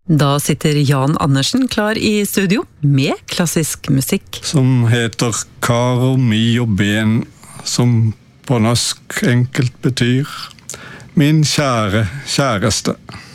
Da sitter Jan Andersen klar i studio med klassisk musikk. Som heter Karo mio ben, som på norsk enkelt betyr min kjære kjæreste.